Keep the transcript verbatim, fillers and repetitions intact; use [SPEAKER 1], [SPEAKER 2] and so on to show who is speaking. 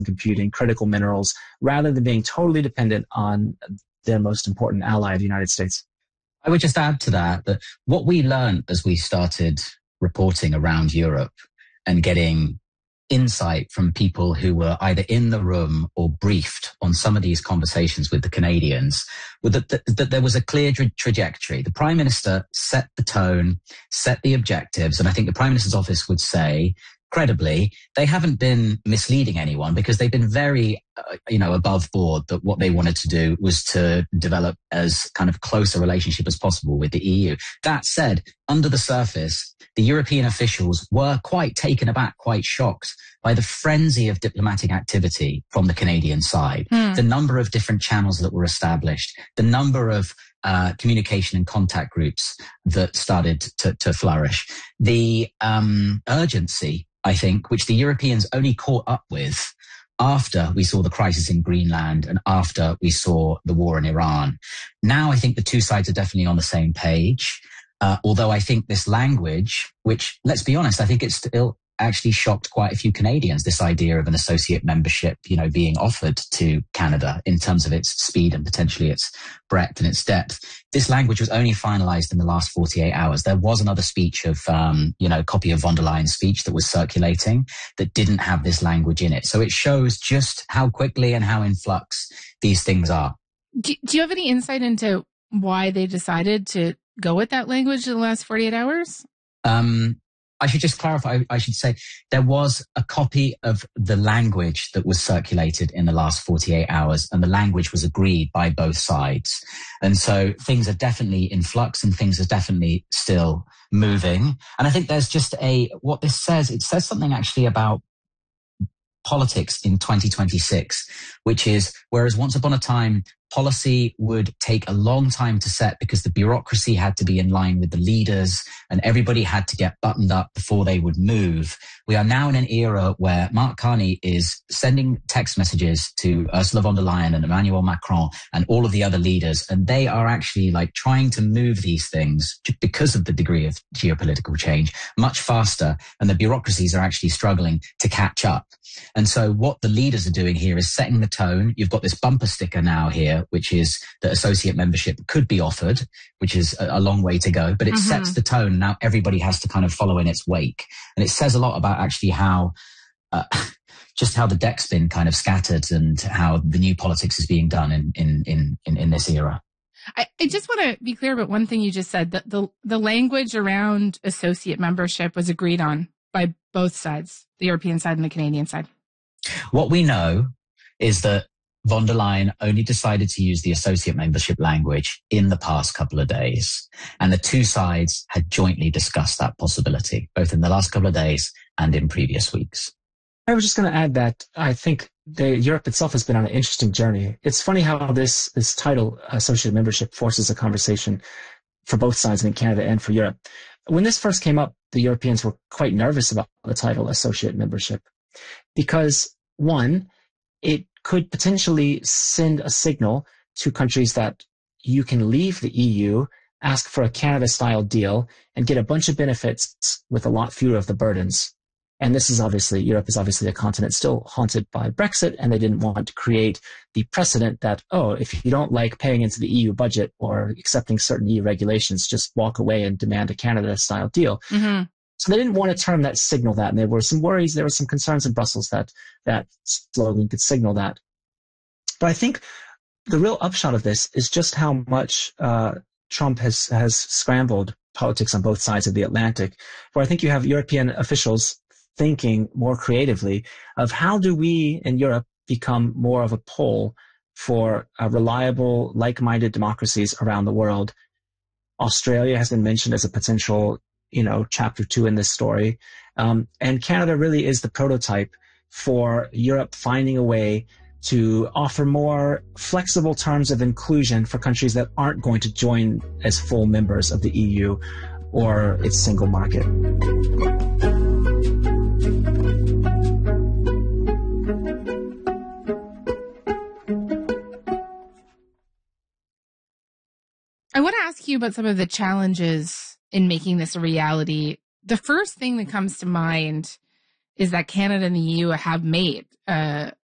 [SPEAKER 1] computing, critical minerals, rather than being totally dependent on their most important ally, the United States.
[SPEAKER 2] I would just add to that that what we learned as we started reporting around Europe and getting insight from people who were either in the room or briefed on some of these conversations with the Canadians, was that, that, that there was a clear tra- trajectory. The Prime Minister set the tone, set the objectives, and I think the Prime Minister's office would say, credibly, they haven't been misleading anyone because they've been very, uh, you know, above board that what they wanted to do was to develop as kind of close a relationship as possible with the E U. That said, under the surface, the European officials were quite taken aback, quite shocked by the frenzy of diplomatic activity from the Canadian side, mm. the number of different channels that were established, the number of uh, communication and contact groups that started to, to flourish, the um, urgency, I think, which the Europeans only caught up with after we saw the crisis in Greenland and after we saw the war in Iran. Now I think the two sides are definitely on the same page. Uh, although I think this language, which, let's be honest, I think it's still actually shocked quite a few Canadians, this idea of an associate membership, you know, being offered to Canada in terms of its speed and potentially its breadth and its depth. This language was only finalized in the last forty-eight hours. There was another speech of, um, you know, copy of von der Leyen's speech that was circulating that didn't have this language in it. So it shows just how quickly and how in flux these things are.
[SPEAKER 3] Do, do you have any insight into why they decided to go with that language in the last forty-eight hours?
[SPEAKER 2] Um, I should just clarify, I should say there was a copy of the language that was circulated in the last forty-eight hours, and the language was agreed by both sides. And so things are definitely in flux and things are definitely still moving. And I think there's just a, what this says, it says something actually about politics in twenty twenty-six, which is, whereas once upon a time, policy would take a long time to set because the bureaucracy had to be in line with the leaders and everybody had to get buttoned up before they would move. We are now in an era where Mark Carney is sending text messages to Ursula von der Leyen and Emmanuel Macron and all of the other leaders, and they are actually like trying to move these things because of the degree of geopolitical change much faster, and the bureaucracies are actually struggling to catch up. And so what the leaders are doing here is setting the tone. You've got this bumper sticker now here, which is that associate membership could be offered, which is a, a long way to go, but it mm-hmm. sets the tone. Now everybody has to kind of follow in its wake. And it says a lot about actually how, uh, just how the deck's been kind of scattered and how the new politics is being done in, in, in, in, in this era.
[SPEAKER 3] I, I just want to be clear about one thing you just said, that the, the language around associate membership was agreed on by both sides, the European side and the Canadian side.
[SPEAKER 2] What we know is that von der Leyen only decided to use the associate membership language in the past couple of days. And the two sides had jointly discussed that possibility, both in the last couple of days and in previous weeks.
[SPEAKER 1] I was just going to add that I think the, Europe itself has been on an interesting journey. It's funny how this, this title, associate membership, forces a conversation for both sides, in Canada and for Europe. When this first came up, the Europeans were quite nervous about the title associate membership because, one, it could potentially send a signal to countries that you can leave the E U, ask for a Canada-style deal, and get a bunch of benefits with a lot fewer of the burdens. And this is obviously, Europe is obviously a continent still haunted by Brexit, and they didn't want to create the precedent that, oh, if you don't like paying into the E U budget or accepting certain E U regulations, just walk away and demand a Canada-style deal. Mm-hmm. So they didn't want to term that, signal that. And there were some worries, there were some concerns in Brussels that that slogan could signal that. But I think the real upshot of this is just how much uh, Trump has, has scrambled politics on both sides of the Atlantic, where I think you have European officials thinking more creatively of how do we in Europe become more of a pole for uh, reliable, like-minded democracies around the world. Australia has been mentioned as a potential, you know, chapter two in this story. Um, and Canada really is the prototype for Europe finding a way to offer more flexible terms of inclusion for countries that aren't going to join as full members of the E U or its single market.
[SPEAKER 3] I want to ask you about some of the challenges in making this a reality. The first thing that comes to mind is that Canada and the E U have made uh,